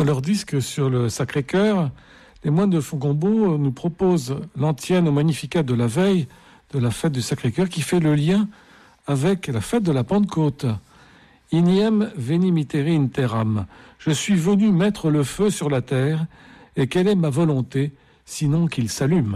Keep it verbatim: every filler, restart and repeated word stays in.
Sur leur disque sur le Sacré-Cœur, les moines de Fongombault nous proposent l'antienne au Magnificat de la veille de la fête du Sacré-Cœur qui fait le lien avec la fête de la Pentecôte. Iniem veni mittere in terram. Je suis venu mettre le feu sur la terre, et quelle est ma volonté, sinon qu'il s'allume ?